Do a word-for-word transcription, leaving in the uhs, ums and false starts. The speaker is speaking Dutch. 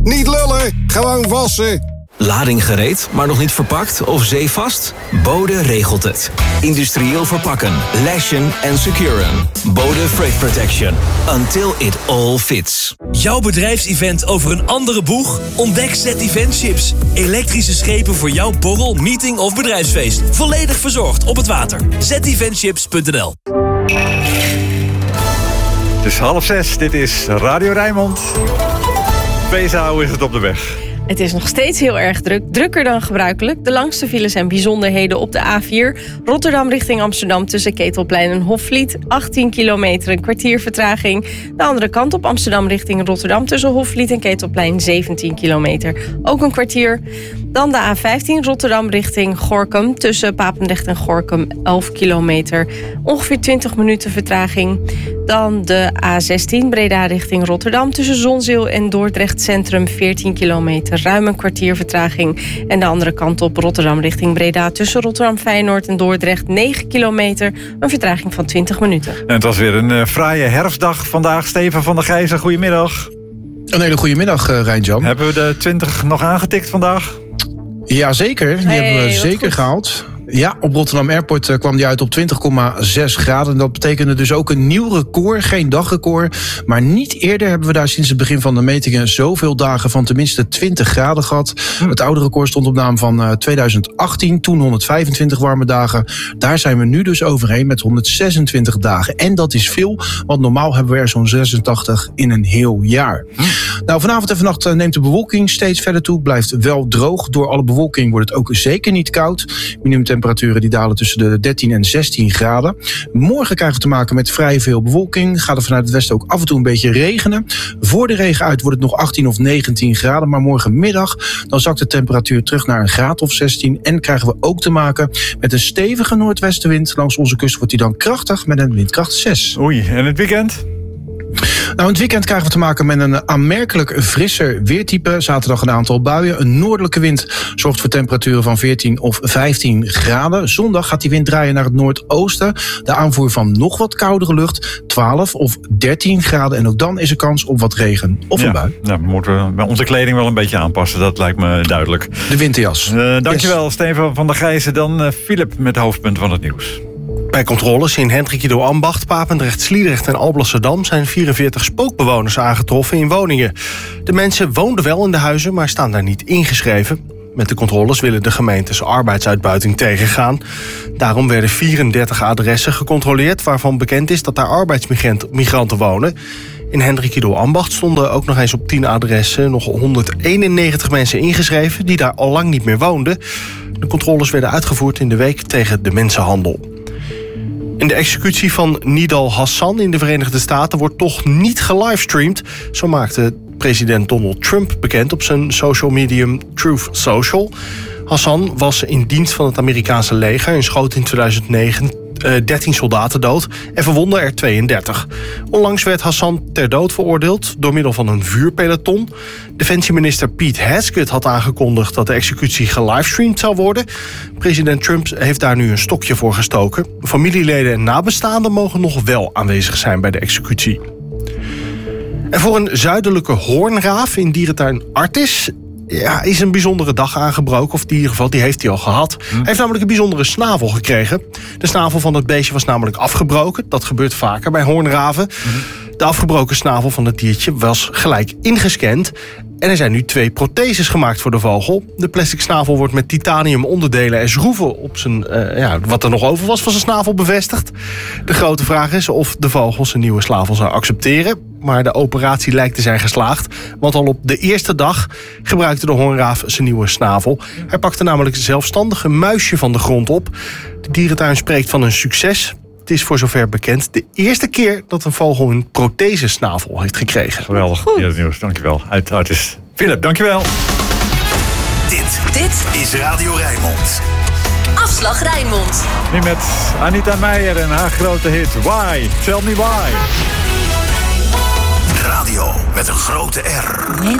Niet lullen, gewoon wassen. Lading gereed, maar nog niet verpakt of zeevast? Bode regelt het. Industrieel verpakken, lashen en securen. Bode Freight Protection. Until it all fits. Jouw bedrijfsevent over een andere boeg? Ontdek Z-Event-Ships. Elektrische schepen voor jouw borrel, meeting of bedrijfsfeest. Volledig verzorgd op het water. z event ships punt n l. Het is half zes, dit is Radio Rijnmond. Weesau is het op de weg. Het is nog steeds heel erg druk, drukker dan gebruikelijk. De langste files en bijzonderheden op de A vier. Rotterdam richting Amsterdam tussen Ketelplein en Hofvliet. achttien kilometer, een kwartier vertraging. De andere kant op Amsterdam richting Rotterdam tussen Hofvliet en Ketelplein zeventien kilometer. Ook een kwartier. Dan de A vijftien Rotterdam richting Gorinchem tussen Papendrecht en Gorinchem elf kilometer. Ongeveer twintig minuten vertraging. Dan de A zestien Breda richting Rotterdam tussen Zonzeel en Dordrecht Centrum veertien kilometer. Ruim een kwartier vertraging. En de andere kant op Rotterdam richting Breda tussen Rotterdam Feyenoord en Dordrecht negen kilometer. Een vertraging van twintig minuten. En het was weer een uh, fraaie herfstdag vandaag. Steven van der Gijzen, goedemiddag. Een hele goede middag, uh, Rijn-Jan. Hebben we de twintig nog aangetikt vandaag? Jazeker, die hey, hebben we zeker goed. gehaald. Ja, op Rotterdam Airport uh, kwam die uit op twintig komma zes graden. En dat betekende dus ook een nieuw record, geen dagrecord. Maar niet eerder hebben we daar sinds het begin van de metingen zoveel dagen van tenminste twintig graden gehad. Hm. Het oude record stond op naam van uh, tweeduizend achttien, toen honderdvijfentwintig warme dagen. Daar zijn we nu dus overheen met honderdzesentwintig dagen. En dat is veel, want normaal hebben we er zo'n zesentachtig in een heel jaar. Hm. Nou, vanavond en vannacht uh, neemt de bewolking steeds verder toe. Blijft wel droog. Door alle bewolking wordt het ook zeker niet koud. Minimumtemperatuur Temperaturen die dalen tussen de dertien en zestien graden. Morgen krijgen we te maken met vrij veel bewolking. Gaat er vanuit het westen ook af en toe een beetje regenen. Voor de regen uit wordt het nog achttien of negentien graden. Maar morgenmiddag dan zakt de temperatuur terug naar een graad of zestien. En krijgen we ook te maken met een stevige noordwestenwind. Langs onze kust wordt die dan krachtig met een windkracht zes. Oei, en het weekend? Nou, in het weekend krijgen we te maken met een aanmerkelijk frisser weertype. Zaterdag een aantal buien. Een noordelijke wind zorgt voor temperaturen van veertien of vijftien graden. Zondag gaat die wind draaien naar het noordoosten. De aanvoer van nog wat koudere lucht, twaalf of dertien graden. En ook dan is er kans op wat regen of ja, een bui. Nou, we moeten onze kleding wel een beetje aanpassen, dat lijkt me duidelijk. De winterjas. Uh, dankjewel, yes. Steven van der Gijzen. Dan uh, Philip met de hoofdpunten van het nieuws. Bij controles in Hendrikido Ambacht, Papendrecht, Sliedrecht en Alblasserdam zijn vierenveertig spookbewoners aangetroffen in woningen. De mensen woonden wel in de huizen, maar staan daar niet ingeschreven. Met de controles willen de gemeentes arbeidsuitbuiting tegengaan. Daarom werden vierendertig adressen gecontroleerd, waarvan bekend is dat daar arbeidsmigranten wonen. In Hendrikido Ambacht stonden ook nog eens op tien adressen nog honderdeenennegentig mensen ingeschreven die daar al lang niet meer woonden. De controles werden uitgevoerd in de week tegen de mensenhandel. En de executie van Nidal Hassan in de Verenigde Staten wordt toch niet gelivestreamd. Zo maakte president Donald Trump bekend op zijn social medium Truth Social. Hassan was in dienst van het Amerikaanse leger en schoot in tweeduizend negen uh, dertien soldaten dood en verwondde er tweeëndertig. Onlangs werd Hassan ter dood veroordeeld door middel van een vuurpeloton. Defensieminister Pete Hegseth had aangekondigd dat de executie gelivestreamd zou worden. President Trump heeft daar nu een stokje voor gestoken. Familieleden en nabestaanden mogen nog wel aanwezig zijn bij de executie. En voor een zuidelijke hoornraaf in dierentuin Artis ja, is een bijzondere dag aangebroken. Of in ieder geval, die heeft hij al gehad. Hm. Hij heeft namelijk een bijzondere snavel gekregen. De snavel van het beestje was namelijk afgebroken. Dat gebeurt vaker bij hoornraven. Hm. De afgebroken snavel van het diertje was gelijk ingescand. En er zijn nu twee protheses gemaakt voor de vogel. De plastic snavel wordt met titanium onderdelen en schroeven op zijn, uh, ja, wat er nog over was van zijn snavel bevestigd. De grote vraag is of de vogel zijn nieuwe snavel zou accepteren. Maar de operatie lijkt te zijn geslaagd. Want al op de eerste dag gebruikte de hoornraaf zijn nieuwe snavel. Hij pakte namelijk zelfstandig een muisje van de grond op. De dierentuin spreekt van een succes. Het is voor zover bekend de eerste keer dat een vogel een prothesesnavel heeft gekregen. Geweldig, ja, het nieuws. Dankjewel. Uit Artis. Philip, dankjewel. Dit, dit is Radio Rijnmond. Afslag Rijnmond. Nu met Anita Meijer en haar grote hit Why? Tell me why. Radio met een grote R.